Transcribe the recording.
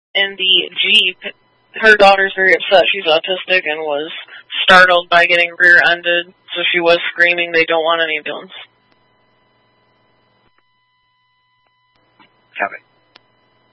in the Jeep. Her daughter's very upset. She's autistic and was startled by getting rear-ended, so she was screaming, "They don't want an ambulance." Copy.